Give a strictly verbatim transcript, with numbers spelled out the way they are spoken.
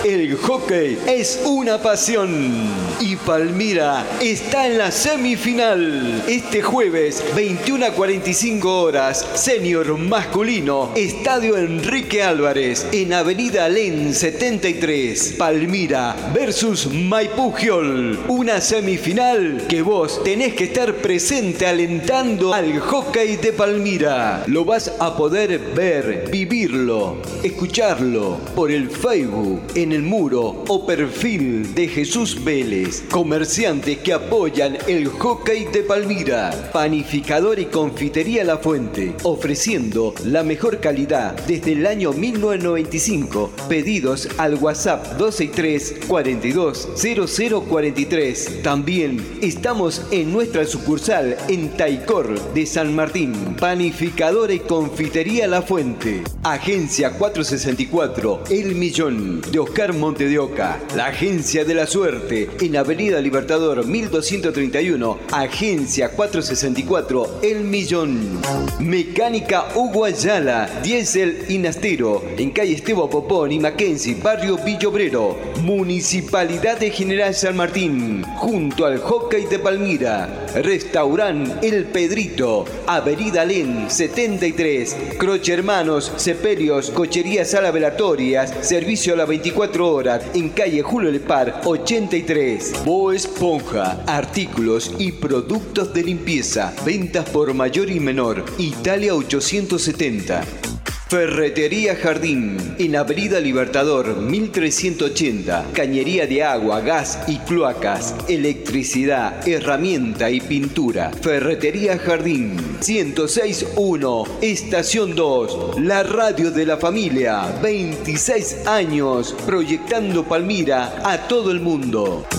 El hockey es una pasión y Palmira está en la semifinal. Este jueves, veintiuna a cuarenta y cinco horas, senior masculino, Estadio Enrique Álvarez, en Avenida Alén setenta y tres, Palmira versus Maipú Giol. Una semifinal que vos tenés que estar presente alentando al hockey de Palmira. Lo vas a poder ver, vivirlo, escucharlo por el Facebook, en el muro o perfil de Jesús Vélez. Comerciantes que apoyan el hockey de Palmira. Panificador y confitería La Fuente, ofreciendo la mejor calidad desde el año mil novecientos noventa y cinco. Pedidos al WhatsApp dos seis tres, cuarenta y dos, cero cero cuarenta y tres. También estamos en nuestra sucursal en Taicor de San Martín. Panificadora y confitería La Fuente. Agencia cuatrocientos sesenta y cuatro, El Millón, de Oscar Monte de Oca. La Agencia de la Suerte, en Avenida Libertador mil doscientos treinta y uno. Agencia cuatrocientos sesenta y cuatro, El Millón. Mecánica Hugo Ayala, Diesel y Nastero, en calle Esteban Popón y Mackenzie, barrio Villobrero. Municipalidad de General San Martín, junto al hockey de Palmira. Restaurant El Pedrito, Avenida Alén setenta y tres. Croce Hermanos, Sepelios, Cochería Sala Velatorias, servicio a las veinticuatro horas, en calle Julio Lepar ochenta y tres. Bo Esponja, artículos y productos de limpieza, ventas por mayor y menor, Italia ochocientos setenta. Ferretería Jardín, en Avenida Libertador mil trescientos ochenta. Cañería de agua, gas y cloacas, electricidad, herramienta y pintura. Ferretería Jardín, ciento seis punto uno, Estación dos, la radio de la familia. veintiséis años proyectando Palmira a todo el mundo.